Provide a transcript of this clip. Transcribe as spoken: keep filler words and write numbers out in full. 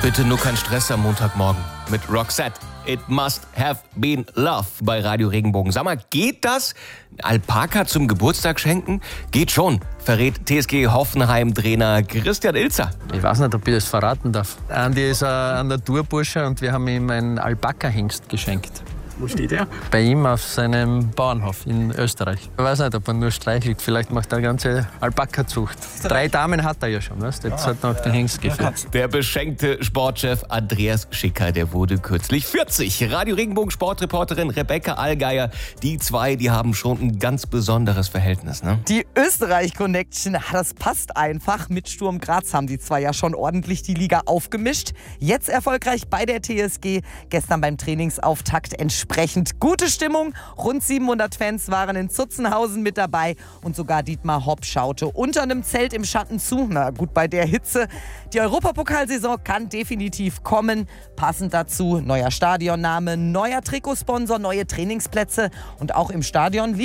Bitte nur kein Stress am Montagmorgen mit Roxette. It must have been love bei Radio Regenbogen. Sag mal, geht das? Alpaka zum Geburtstag schenken? Geht schon, verrät T S G Hoffenheim-Trainer Christian Ilzer. Ich weiß nicht, ob ich das verraten darf. Andi ist ein Naturbursche und wir haben ihm einen Alpaka-Hengst geschenkt. Wo steht er? Bei ihm auf seinem Bauernhof in Österreich. Ich weiß nicht, ob er nur streichelt. Vielleicht macht er eine ganze Alpaka-Zucht. Drei Damen hat er ja schon, weißt? Jetzt hat noch den Hengst geführt. Der beschenkte Sportchef Andreas Schicker, der wurde kürzlich vierzig. Radio Regenbogen Sportreporterin Rebecca Allgeier. Die zwei, die haben schon ein ganz besonderes Verhältnis, ne? Die Österreich-Connection, das passt einfach. Mit Sturm Graz haben die zwei ja schon ordentlich die Liga aufgemischt. Jetzt erfolgreich bei der T S G. Gestern beim Trainingsauftakt entsprechend gute Stimmung. Rund siebenhundert Fans waren in Zutzenhausen mit dabei und sogar Dietmar Hopp schaute unter einem Zelt im Schatten zu. Na gut, bei der Hitze. Die Europapokalsaison kann definitiv kommen. Passend dazu neuer Stadionname, neuer Trikotsponsor, neue Trainingsplätze und auch im Stadion